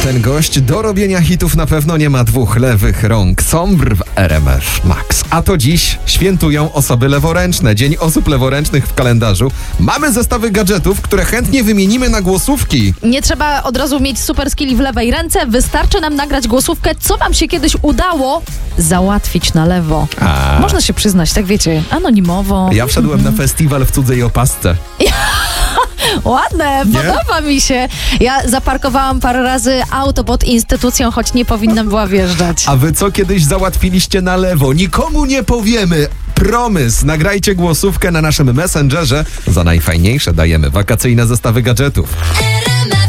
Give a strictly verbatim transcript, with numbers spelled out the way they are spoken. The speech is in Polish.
Ten gość do robienia hitów na pewno nie ma dwóch lewych rąk. Sombr w R M F Max. A to dziś świętują osoby leworęczne. Dzień osób leworęcznych w kalendarzu. Mamy zestawy gadżetów, które chętnie wymienimy na głosówki. Nie trzeba od razu mieć super skilli w lewej ręce. Wystarczy nam nagrać głosówkę, co wam się kiedyś udało załatwić na lewo. A. Można się przyznać, tak wiecie, anonimowo. Ja wszedłem mm-hmm. na festiwal w cudzej opasce. Ładne, nie? Podoba mi się. Ja zaparkowałam parę razy auto pod instytucją, choć nie powinnam była wjeżdżać. A wy co kiedyś załatwiliście na lewo? Nikomu nie powiemy. Promys. Nagrajcie głosówkę na naszym Messengerze. Za najfajniejsze dajemy wakacyjne zestawy gadżetów.